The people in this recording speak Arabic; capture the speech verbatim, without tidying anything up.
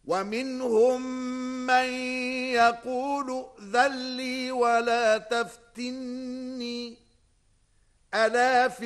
ومنهم من يقول ائذن لي ولا تفتني ألا في